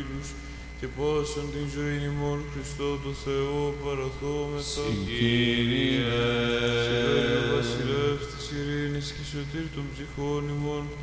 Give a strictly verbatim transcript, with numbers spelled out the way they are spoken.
ήλους και πάσαν την ζωή ημών Χριστό το Θεό παραθόμεθα. Κύριε, Συλλόγιο βασιλεύς της ειρήνης και σωτήρ των ψυχών ημών,